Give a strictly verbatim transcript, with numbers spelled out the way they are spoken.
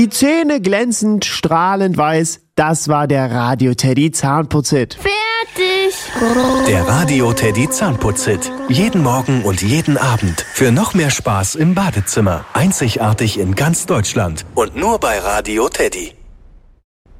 Die Zähne glänzend, strahlend weiß. Das war der Radio Teddy Zahnputzhit. Fertig. Der Radio Teddy Zahnputzhit. Jeden Morgen und jeden Abend. Für noch mehr Spaß im Badezimmer. Einzigartig in ganz Deutschland. Und nur bei Radio Teddy.